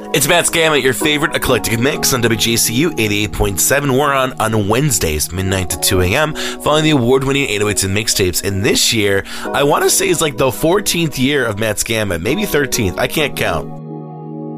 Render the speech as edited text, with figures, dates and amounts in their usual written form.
It's Matt Scam at your favorite eclectic mix on WGCU 88.7. We're on Wednesdays, midnight to 2 a.m., following the award-winning 808s and mixtapes. And this year, I want to say is like the 14th year of Matt Scam, maybe 13th. I can't count.